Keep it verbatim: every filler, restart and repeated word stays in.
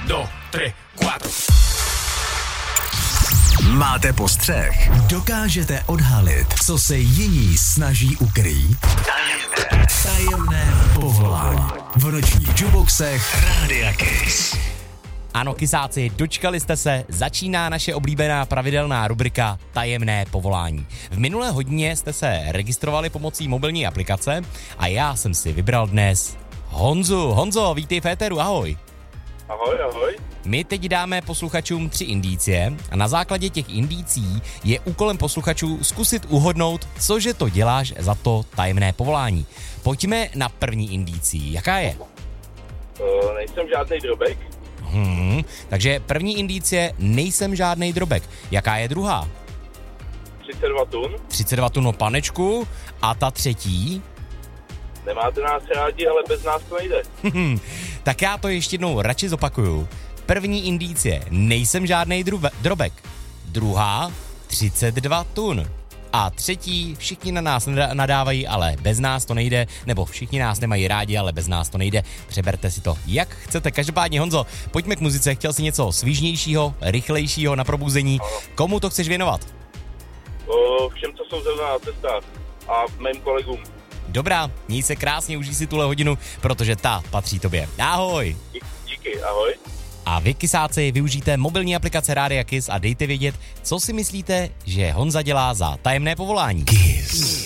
dos, tres, cuatro. Máte postřeh? Dokážete odhalit, co se jiní snaží ukrýt? Tajemné, tajemné povolání. V nočních juboxech Rádia Kiss. Ano, kysáci, dočkali jste se, začíná naše oblíbená pravidelná rubrika Tajemné povolání. V minulé hodině jste se registrovali pomocí mobilní aplikace a já jsem si vybral dnes Honzu. Honzo, vítej v éteru, ahoj. Ahoj, ahoj. My teď dáme posluchačům tři indicie a na základě těch indicí je úkolem posluchačů zkusit uhodnout, cože to děláš za to tajemné povolání. Pojďme na první indicii. Jaká je? Uh, nejsem žádný drobek. Hmm, takže první indicie, nejsem žádnej drobek. Jaká je druhá? třicet dva tun. třicet dva tun, panečku. A ta třetí? Nemáte nás rádi, ale bez nás to nejde. Tak já to ještě jednou radši zopakuju. První indicie, nejsem žádnej drube, drobek. Druhá, třicet dva tun. A třetí, všichni na nás nadávají, ale bez nás to nejde, nebo všichni nás nemají rádi, ale bez nás to nejde. Přeberte si to, jak chcete. Každopádně, Honzo, pojďme k muzice. Chtěl jsi něco svížnějšího, rychlejšího na probuzení. Komu to chceš věnovat? O, všem, co jsou zrovna na cestách a mým kolegům. Dobrá, měj se krásně, užij si tuhle hodinu, protože ta patří tobě. Ahoj! Díky, díky, ahoj. A vy, kysáci, využijte mobilní aplikace Rádia Kiss a dejte vědět, co si myslíte, že Honza dělá za tajemné povolání. Kiss.